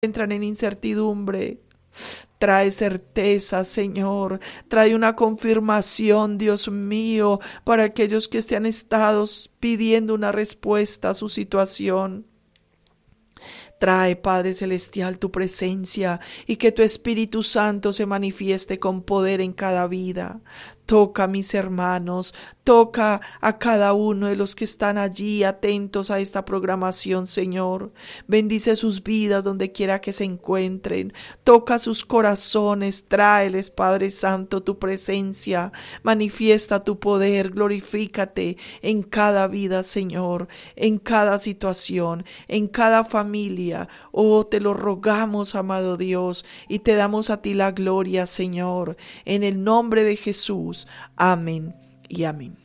entran en incertidumbre. Trae certeza, Señor. Trae una confirmación, Dios mío, para aquellos que se han estado pidiendo una respuesta a su situación. Trae, Padre Celestial, tu presencia y que tu Espíritu Santo se manifieste con poder en cada vida. Toca a mis hermanos, toca a cada uno de los que están allí atentos a esta programación, Señor. Bendice sus vidas donde quiera que se encuentren. Toca sus corazones, tráeles, Padre Santo, tu presencia. Manifiesta tu poder, glorifícate en cada vida, Señor, en cada situación, en cada familia. Oh, te lo rogamos, amado Dios, y te damos a ti la gloria, Señor, en el nombre de Jesús. Amén y amén.